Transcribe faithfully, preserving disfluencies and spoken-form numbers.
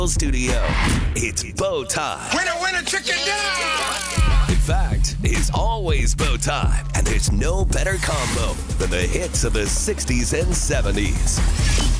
Studio. It's Bow Time. Winner, winner, chicken dinner! In fact, it's always Bow Time, and there's no better combo than the hits of the sixties and seventies.